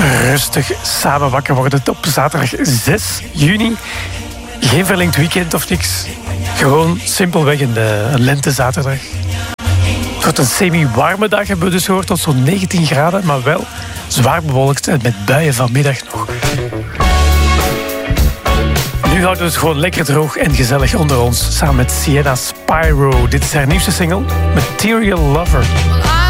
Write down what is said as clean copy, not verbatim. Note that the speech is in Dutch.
rustig samen wakker worden op zaterdag 6 juni. Geen verlengd weekend of niks. Gewoon simpelweg een lentezaterdag. Het wordt een semi-warme dag, hebben we dus gehoord, tot zo'n 19 graden, maar wel zwaar bewolkt en met buien vanmiddag nog. Nu houden we het gewoon lekker droog en gezellig onder ons, samen met Sienna Spyro. Dit is haar nieuwste single, Material Lover.